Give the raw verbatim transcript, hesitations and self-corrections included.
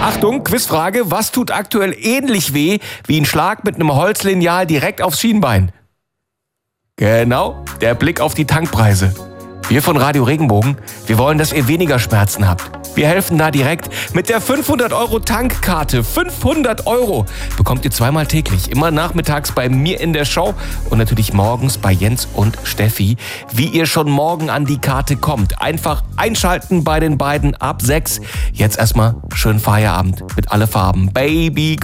Achtung, Quizfrage. Was tut aktuell ähnlich weh wie ein Schlag mit einem Holzlineal direkt aufs Schienbein? Genau, der Blick auf die Tankpreise. Wir von Radio Regenbogen, wir wollen, dass ihr weniger Schmerzen habt. Wir helfen da direkt mit der fünfhundert Euro Tankkarte. fünfhundert Euro bekommt ihr zweimal täglich, immer nachmittags bei mir in der Show und natürlich morgens bei Jens und Steffi. Wie ihr schon morgen an die Karte kommt, einfach einschalten bei den beiden ab sechs. Jetzt erstmal schönen Feierabend mit alle Farben. Baby.